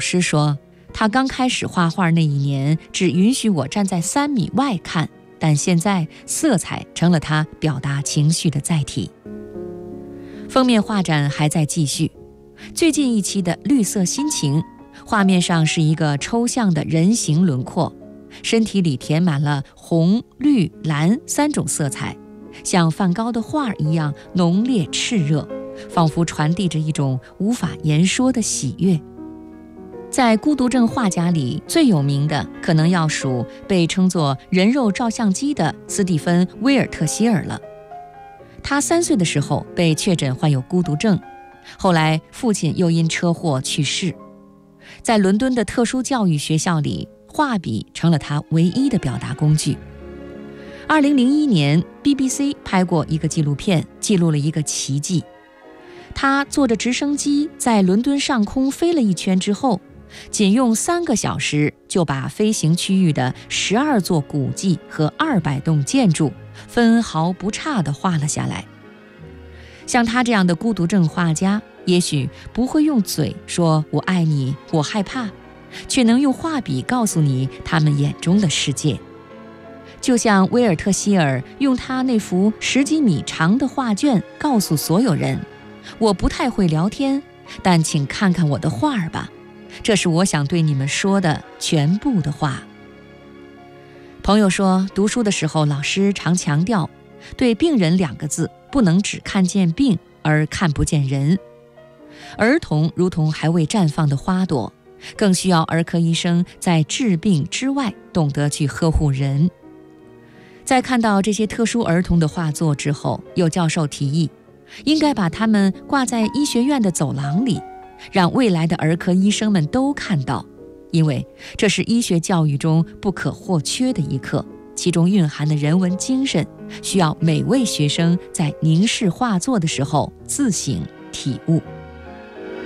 师说，他刚开始画画那一年只允许我站在3米外看，但现在色彩成了他表达情绪的载体。封面画展还在继续，最近一期的绿色心情，画面上是一个抽象的人形轮廓，身体里填满了红、绿、蓝3种色彩，像梵高的画一样浓烈炽热，仿佛传递着一种无法言说的喜悦。在孤独症画家里，最有名的可能要数被称作人肉照相机的斯蒂芬·威尔特希尔了。他3岁的时候被确诊患有孤独症，后来父亲又因车祸去世。在伦敦的特殊教育学校里，画笔成了他唯一的表达工具。2001年 BBC 拍过一个纪录片，记录了一个奇迹。他坐着直升机在伦敦上空飞了一圈之后，仅用3个小时就把飞行区域的12座古迹和200栋建筑分毫不差地画了下来。像他这样的孤独症画家，也许不会用嘴说我爱你，我害怕，却能用画笔告诉你他们眼中的世界。就像威尔特希尔用他那幅10几米长的画卷告诉所有人，我不太会聊天，但请看看我的画儿吧，这是我想对你们说的全部的话。朋友说，读书的时候老师常强调，对病人2个字不能只看见病而看不见人。儿童如同还未绽放的花朵，更需要儿科医生在治病之外懂得去呵护人。在看到这些特殊儿童的画作之后，有教授提议，应该把它们挂在医学院的走廊里，让未来的儿科医生们都看到，因为这是医学教育中不可或缺的一课，其中蕴含的人文精神，需要每位学生在凝视画作的时候自省体悟。